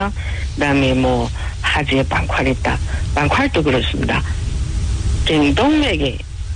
그다음에 뭐 하지에 빵칼 있다. 빵칼도 그렇습니다. 갱동맥이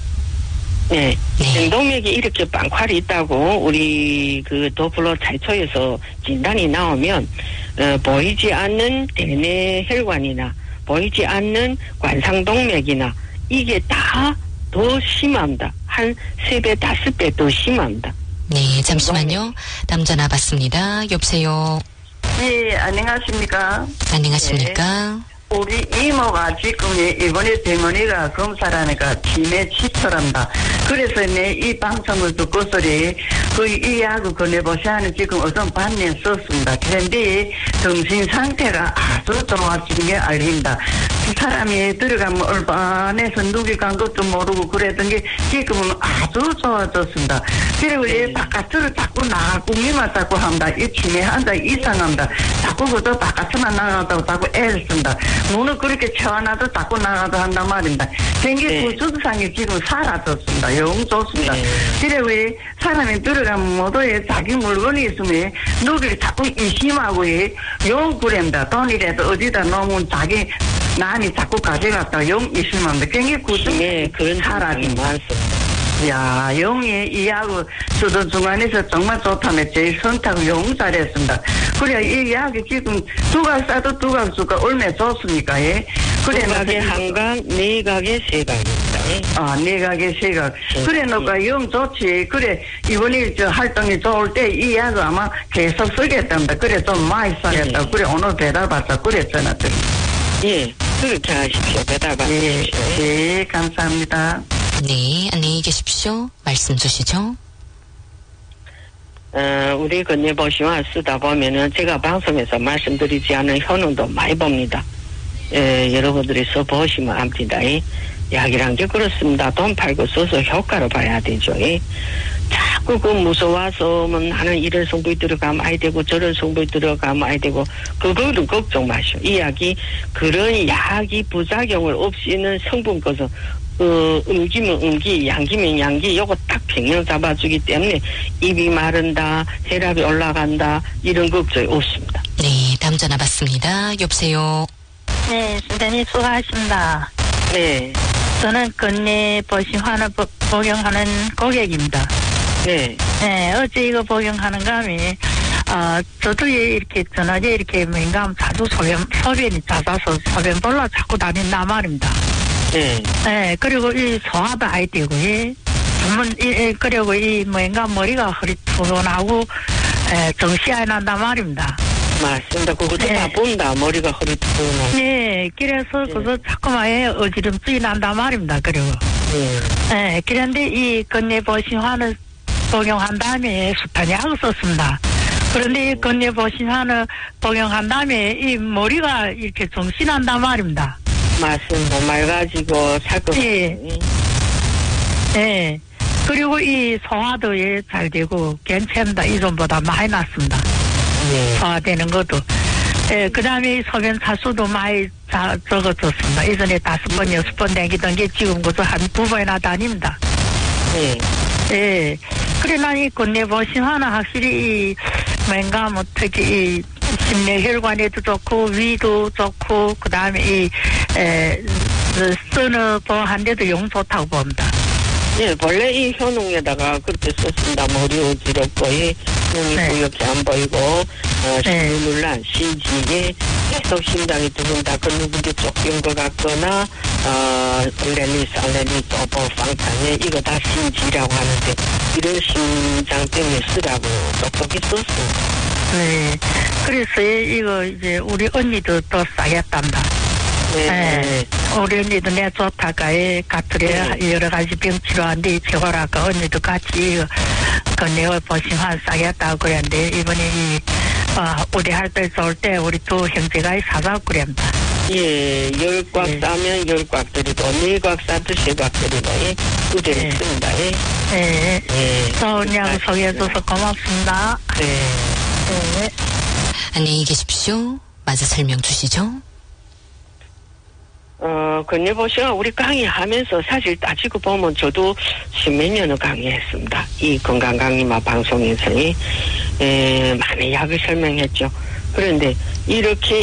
갱동맥이 이렇게 빵칼이 있다고 우리 그 도플러 차이초에서 진단이 나오면 보이지 않는 대뇌 혈관이나 보이지 않는 관상동맥이나 이게 다 더 심합니다. 한 3배, 5배 더 심합니다. 네, 잠시만요. 다음 전화 받습니다. 여보세요. 예, 안녕하십니까? 안녕하십니까? 우리 이모가 지금 이번에 병원에가 검사라니까 치매 치료란다. 그래서 내 이 방송을 듣고서리 이 약을 권해보시는 지금 어떤 반년 썼습니다. 그런데 정신 상태가 아주 좋아진 게 알린다. 그 사람이 들어가면 얼반에서 누기 간 것도 모르고 그랬던 게 지금은 아주 좋아졌습니다. 그리고 이 바깥으로 자꾸 나가고기만 자꾸 합니다. 이 치매 환자 이상합니다. 자꾸 그저 바깥으로만 나가다고 자꾸 애를 씁니다. 문을 그렇게 채워놔도 자꾸 나가도 한단 말입니다. 생기 구조상이 지금 사라졌습니다. 영 좋습니다. 그리고 이 사람이 들어가면 모두에 자기 물건이 있으면 누기를 자꾸 의심하고 영 그럽니다. 돈이라도 어디다 놓으면 자기 남이 자꾸 가져갔다가 영 의심합니다. 굉장히 구조에 그런 사람이 많습니다. 야, 영이 이 약을 수도 중간에서 정말 좋다며 제일 선택을 영 잘했습니다. 그래, 이 약이 지금 두각 싸도 두각수가 얼마나 좋습니까, 예? 그래, 두각에 한 각, 네 각에 세 각입니다. 예? 아, 네 각에 세 각. 그래, 너가 영 좋지. 그래, 이번에 저 활동이 좋을 때 이 약을 아마 계속 쓰겠답니다. 그래, 좀 많이 써야겠다. 그래, 오늘 배달 받자. 그래, 전화 드립니다. 예, 그렇게 하십시오. 배달 받으십시오. 예, 감사합니다. 네, 안녕히 계십시오. 말씀 주시죠. 우리 건네보시와 쓰다 보면은 제가 방송에서 말씀드리지 않은 효능도 많이 봅니다. 여러분들이 써보시면 압니다. 약이란 게 그렇습니다. 돈 팔고 써서 효과를 봐야 되죠. 자꾸 그 무서워서 나는 이런 성분이 들어가면 아이 되고 저런 성분이 들어가면 아이 되고 그거는 걱정 마시오. 이 약이 그런 약이 부작용을 없이는 성분 것은 음기면 음기, 양기면 양기, 요거 딱 평형 잡아주기 때문에 입이 마른다, 혈압이 올라간다, 이런 걱정이 없습니다. 네, 다음 전화 받습니다. 여보세요. 네, 선생님 수고하십니다. 네. 저는 건네보시환을 복용하는 고객입니다. 네. 네, 어제 이거 복용하는 감이, 저도 이렇게 저녁에 이렇게 민감 자주 소변이 잦아서 소변 볼러 자꾸 다닌단 말입니다. 네. 네, 그리고 이 소화도 아이 되고, 그리고 이 뭔가 머리가 흐릿푸근하고, 정시 안 난단 말입니다. 맞습니다. 그것도 다 본다. 머리가 흐릿푸근하고. 네, 그래서 그거 자꾸만 어지럼증이 난단 말입니다. 그리고. 네, 그런데 이 건네보신환을 복용한 다음에 수탄약을 썼습니다. 그런데 이 건네보신환을 복용한 다음에 이 머리가 이렇게 정신한단 말입니다. 맞습니다. 맑아지고 살것 예. 네. 그리고 이 소화도 잘 되고 괜찮다. 이전보다 많이 낫습니다. 네. 소화되는 것도. 예, 그 다음에 소변 차수도 많이 적어졌습니다. 예전에 5번, 6번 다니던 게 지금 그저 한 2번이나 다닙니다. 네. 예. 그래, 난 이 건네보신환은 확실히 이, 뭔가 뭐 특히 이 심내혈관에도 좋고, 위도 좋고, 그 다음에 쓰는 한데도 용 좋다고 봅니다. 예, 본래 이 효능에다가 그렇게 썼습니다. 머리 어지럽고, 눈이 뿌옇게 안 보이고, 심근놀란, 신지에 계속 심장이 두근다, 근육이 쫓긴 것 같거나, 알레니, 또뭐 방탄에, 이거 다 신지라고 하는데, 이런 심장 때문에 쓰라고 똑똑히 썼습니다. 네. 그래서 이거 이제 우리 언니도 또 싸겠답니다. 네. 우리 언니도 내 좋다가 가트에 여러 가지 병 치료하는데 최고라까 언니도 같이 건네어 보시면 싸겠다고 그랬는데 이번에 우리 할 때 좋을 때 우리 두 형제가 사자고 그랬습니다. 예, 10꽉 싸면 10꽉 드리고, 4꽉 싸도 3꽉 드리고, 그대로 씁니다. 네. 좋은 약 소개해줘서 고맙습니다. 네. 안녕히 계십시오. 마저 설명 주시죠. 건네보시면 우리 강의하면서 사실 따지고 보면 저도 10몇 년을 강의했습니다. 이 건강 강의마 방송에서 많은 약을 설명했죠. 그런데 이렇게